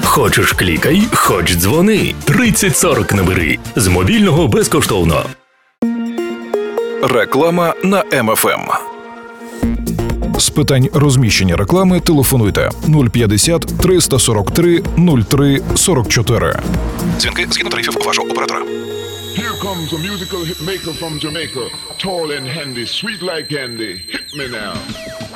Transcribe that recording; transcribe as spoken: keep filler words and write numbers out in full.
Хочеш клікай, хоч дзвони. тридцять сорок набери. З мобільного безкоштовно. Реклама на Ем Еф Ем. З питань розміщення реклами телефонуйте нуль п'ятдесят триста сорок три нуль три сорок чотири. Дзвінки згідно тарифів вашого оператора. Here comes a musical hitmaker from Jamaica, tall and handy, sweet like candy. Hit me now.